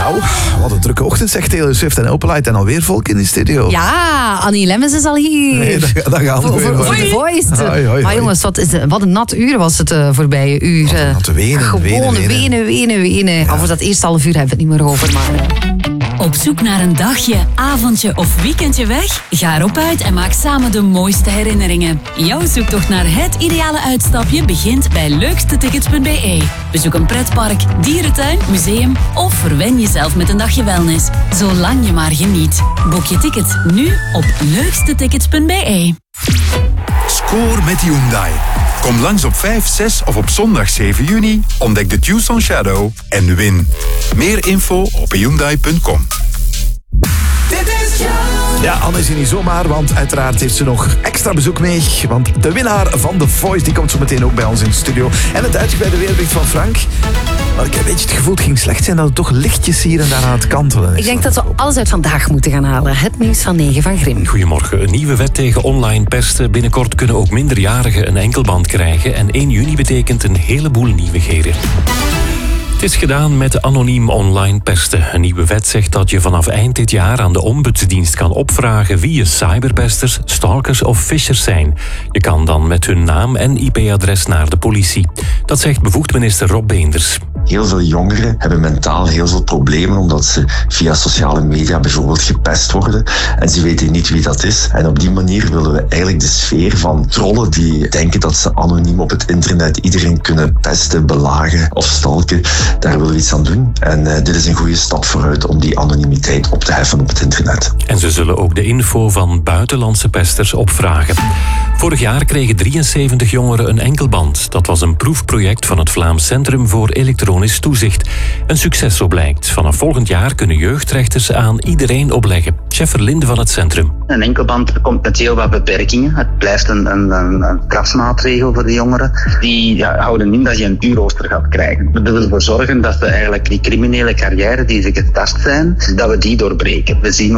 Nou, wat een drukke ochtend zegt Taylor Swift en Opalite en alweer volk in de studio. Ja, Annie Lemmens is al hier. Nee, dat gaan we weer. Voor The Voice. Hoi. Maar jongens, wat een nat uur was het voorbije uur. Natte wenen. Gewoon wenen. Over dat eerste half uur hebben we het niet meer over, maar... Op zoek naar een dagje, avondje of weekendje weg? Ga erop uit en maak samen de mooiste herinneringen. Jouw zoektocht naar het ideale uitstapje begint bij leukstetickets.be. Bezoek een pretpark, dierentuin, museum of verwen jezelf met een dagje wellness. Zolang je maar geniet. Boek je tickets nu op leukstetickets.be. Score met Hyundai. Kom langs op 5, 6 of op zondag 7 juni. Ontdek de Tucson Shadow en win. Meer info op Hyundai.com. Ja, Anne is hier niet zomaar, want uiteraard heeft ze nog extra bezoek mee. Want de winnaar van The Voice, die komt zo meteen ook bij ons in de studio. En het uitgebreide weerbericht van Frank. Maar ik heb een beetje het gevoel, het ging slecht zijn dat het toch lichtjes hier en daar aan het kantelen is. Ik denk dat we alles uit vandaag moeten gaan halen. Het nieuws van 9 van Grim. Goedemorgen. Een nieuwe wet tegen online pesten. Binnenkort kunnen ook minderjarigen een enkelband krijgen. En 1 juni betekent een heleboel nieuwigheden. Het is gedaan met anoniem online pesten. Een nieuwe wet zegt dat je vanaf eind dit jaar aan de ombudsdienst kan opvragen wie je cyberpesters, stalkers of phishers zijn. Je kan dan met hun naam en IP-adres naar de politie. Dat zegt bevoegd minister Rob Beenders. Heel veel jongeren hebben mentaal heel veel problemen omdat ze via sociale media bijvoorbeeld gepest worden en ze weten niet wie dat is. En op die manier willen we eigenlijk de sfeer van trollen die denken dat ze anoniem op het internet iedereen kunnen pesten, belagen of stalken. Daar willen we iets aan doen. En dit is een goede stap vooruit om die anonimiteit op te heffen op het internet. En ze zullen ook de info van buitenlandse pesters opvragen. Vorig jaar kregen 73 jongeren een enkelband. Dat was een proefproject van het Vlaams Centrum voor Elektronisch Toezicht. Een succes, zo blijkt. Vanaf volgend jaar kunnen jeugdrechters aan iedereen opleggen. Chef Verlinde van het centrum. Een enkelband komt met heel wat beperkingen. Het blijft een strafmaatregel voor de jongeren. Die houden in dat je een duurrooster gaat krijgen. We willen ervoor zorgen dat we eigenlijk die criminele carrière die ze gestart zijn, dat we die doorbreken. We zien